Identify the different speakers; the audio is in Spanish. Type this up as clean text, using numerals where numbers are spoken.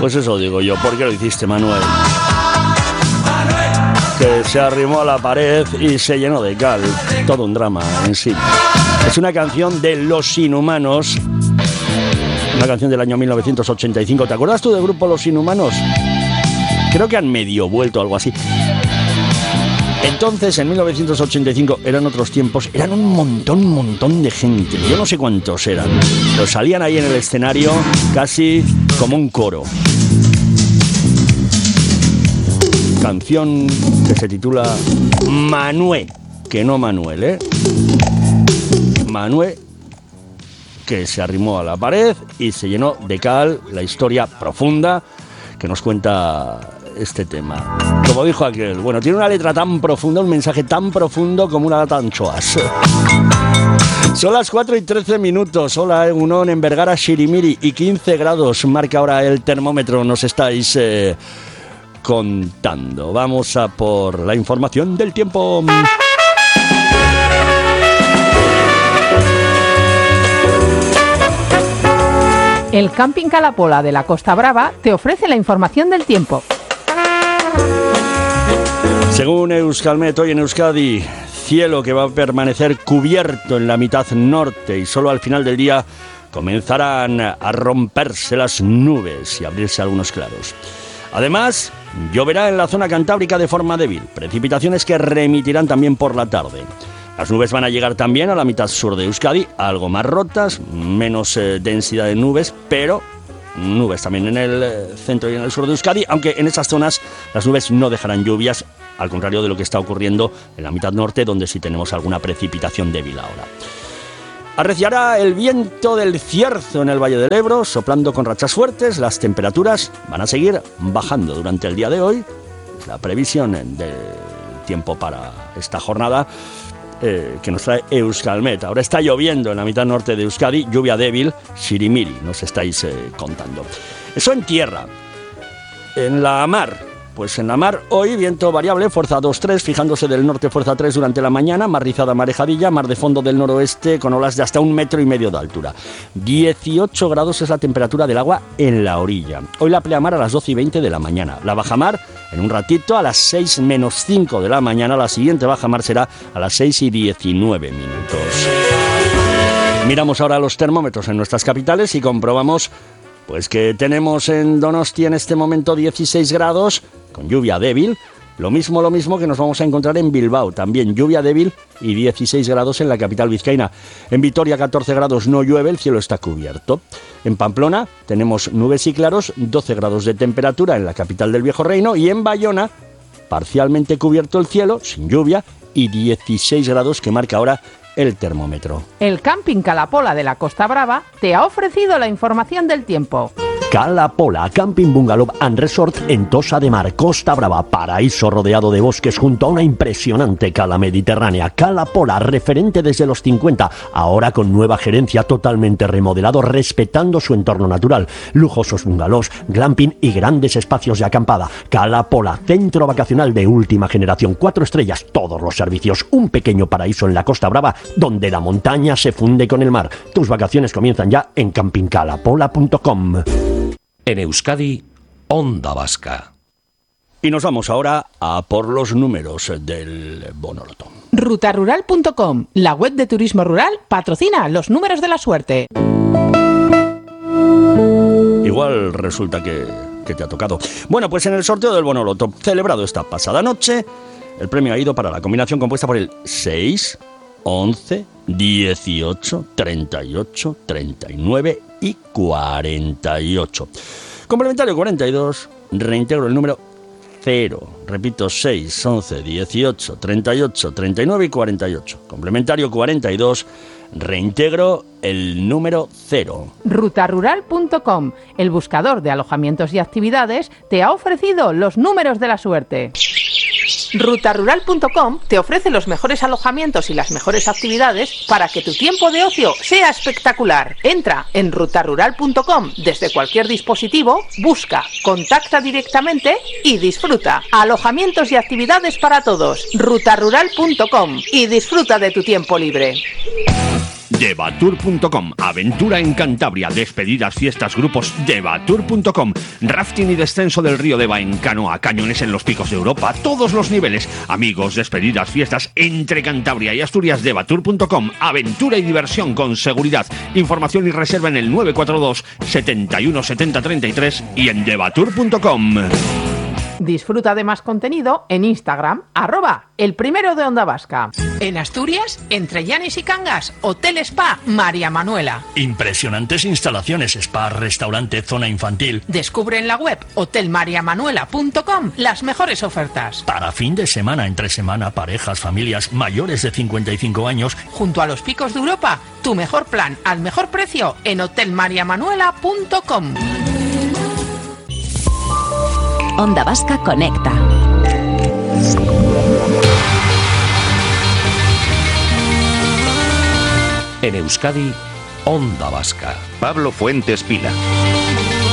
Speaker 1: Pues eso digo yo, ¿por qué lo hiciste, Manuel? Que se arrimó a la pared y se llenó de cal. Todo un drama en sí. Es una canción de Los Inhumanos, una canción del año 1985. ¿Te acuerdas tú del grupo Los Inhumanos? Creo que han medio vuelto, algo así. Entonces, en 1985, eran otros tiempos, eran un montón de gente. Yo no sé cuántos eran. Pero salían ahí en el escenario casi como un coro. Canción que se titula Manué, que no Manuel, ¿eh? Manué, que se arrimó a la pared y se llenó de cal. La historia profunda que nos cuenta este tema. Como dijo aquel, bueno, tiene una letra tan profunda, un mensaje tan profundo como una lata de anchoas. Son las 4:13. Hola, Egunon, en Vergara, Xirimiri, y 15 grados marca ahora el termómetro, nos estáis contando. Vamos a por la información del tiempo.
Speaker 2: El Camping Calapola de la Costa Brava te ofrece la información del tiempo.
Speaker 1: Según Euskalmet, hoy en Euskadi, cielo que va a permanecer cubierto en la mitad norte y solo al final del día comenzarán a romperse las nubes y abrirse algunos claros. Además, lloverá en la zona cantábrica de forma débil, precipitaciones que remitirán también por la tarde. Las nubes van a llegar también a la mitad sur de Euskadi, algo más rotas, menos densidad de nubes, pero nubes también en el centro y en el sur de Euskadi, aunque en esas zonas las nubes no dejarán lluvias, al contrario de lo que está ocurriendo en la mitad norte, donde sí tenemos alguna precipitación débil ahora. Arreciará el viento del Cierzo en el Valle del Ebro, soplando con rachas fuertes. Las temperaturas van a seguir bajando durante el día de hoy. Es la previsión del tiempo para esta jornada que nos trae Euskalmet. Ahora está lloviendo en la mitad norte de Euskadi, lluvia débil, Xirimiri, nos estáis contando. Eso en tierra. En la mar, pues en la mar hoy viento variable, fuerza 2-3, fijándose del norte fuerza 3 durante la mañana, mar rizada, marejadilla, mar de fondo del noroeste con olas de hasta 1,5 metros de altura. 18 grados es la temperatura del agua en la orilla. Hoy la pleamar a las 12:20 de la mañana. La bajamar en un ratito a las 6 menos 5 de la mañana. La siguiente bajamar será a las 6:19. Miramos ahora los termómetros en nuestras capitales y comprobamos pues que tenemos en Donostia en este momento 16 grados, con lluvia débil. Lo mismo que nos vamos a encontrar en Bilbao, también lluvia débil y 16 grados en la capital vizcaína. En Vitoria 14 grados, no llueve, el cielo está cubierto. En Pamplona tenemos nubes y claros, 12 grados de temperatura en la capital del Viejo Reino, y en Bayona parcialmente cubierto el cielo, sin lluvia, y 16 grados que marca ahora el termómetro.
Speaker 2: El Camping Calapola de la Costa Brava te ha ofrecido la información del tiempo.
Speaker 3: Calapola, Camping Bungalow and Resort en Tossa de Mar, Costa Brava, paraíso rodeado de bosques junto a una impresionante cala mediterránea. Calapola, referente desde los 50, ahora con nueva gerencia, totalmente remodelado, respetando su entorno natural. Lujosos bungalows, glamping y grandes espacios de acampada. Calapola, centro vacacional de última generación, 4 estrellas, todos los servicios, un pequeño paraíso en la Costa Brava, donde la montaña se funde con el mar. Tus vacaciones comienzan ya en campingcalapola.com.
Speaker 4: En Euskadi, Onda Vasca.
Speaker 1: Y nos vamos ahora a por los números del Bonoloto.
Speaker 2: Rutarural.com, la web de turismo rural, patrocina los números de la suerte.
Speaker 1: Igual resulta que te ha tocado. Bueno, pues en el sorteo del Bonoloto, celebrado esta pasada noche, el premio ha ido para la combinación compuesta por el 6, 11, 18, 38, 39 y 48. Complementario 42, reintegro el número 0. Repito, 6, 11, 18, 38, 39 y 48. Complementario 42, reintegro el número 0.
Speaker 2: Rutarural.com, el buscador de alojamientos y actividades, te ha ofrecido los números de la suerte. Rutarural.com te ofrece los mejores alojamientos y las mejores actividades para que tu tiempo de ocio sea espectacular. Entra en rutarural.com desde cualquier dispositivo, busca, contacta directamente y disfruta. Alojamientos y actividades para todos. Rutarural.com y disfruta de tu tiempo libre.
Speaker 5: Devatur.com, aventura en Cantabria, despedidas, fiestas, grupos. Devatur.com, rafting y descenso del río Deva en canoa, cañones en los picos de Europa, todos los niveles. Amigos, despedidas, fiestas entre Cantabria y Asturias. Devatur.com, aventura y diversión con seguridad. Información y reserva en el 942 71 70 33 y en Devatur.com.
Speaker 2: Disfruta de más contenido en Instagram, @elprimero de Onda Vasca. En Asturias, entre Llanes y Cangas, Hotel Spa María Manuela.
Speaker 3: Impresionantes instalaciones, spa, restaurante, zona infantil.
Speaker 2: Descubre en la web hotelmariamanuela.com las mejores ofertas.
Speaker 3: Para fin de semana, entre semana, parejas, familias mayores de 55 años.
Speaker 2: Junto a los picos de Europa, tu mejor plan al mejor precio en hotelmariamanuela.com.
Speaker 6: Onda Vasca Conecta.
Speaker 4: En Euskadi, Onda Vasca.
Speaker 7: Pablo Fuentes Pila.